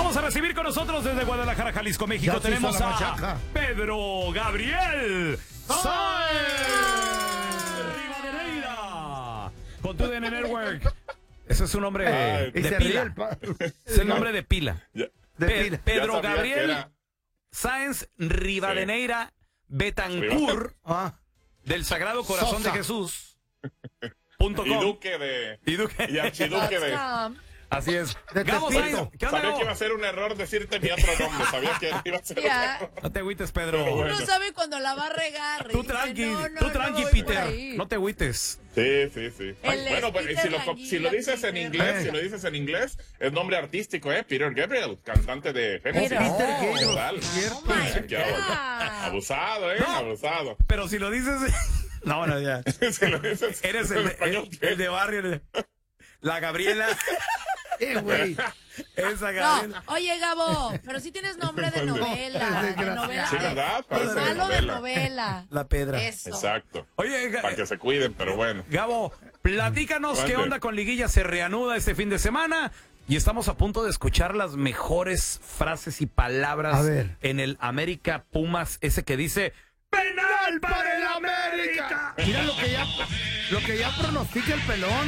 vamos a recibir con nosotros desde Guadalajara, Jalisco, México. Tenemos a Pedro Gabriel Sáenz Rivadeneira con TUDN Network. Ese es su nombre de pila. Es el nombre de pila. Pedro Gabriel Sáenz Rivadeneira Betancourt del Sagrado Corazón de Jesús. Y archiduque de... Así es. Gabo Sáenz, ¿qué onda, Sabía que iba a ser un error decirte mi otro nombre. Sabía que iba a ser un error. No te agüites, Pedro. Uno sabe cuando la va a regar. Tú tranqui, Peter. No te agüites. Sí. Bueno, pues si lo dices en inglés, es nombre artístico, Peter Gabriel, cantante de Genesis. Abusado, abusado. Pero si lo dices... No, ya. Si lo dices eres el de barrio. La Gabriela. Güey. Esa Gabriela. No, oye, Gabo, pero sí tienes nombre de novela. Sí, ¿verdad? Malo de novela. La Pedra. Eso. Exacto. Oye, para que se cuiden, pero bueno. Gabo, platícanos qué onda con Liguilla. Se reanuda este fin de semana y estamos a punto de escuchar las mejores frases y palabras en el América Pumas, ese que dice ¡Penal para el América! Mira lo que ya pronostica el pelón.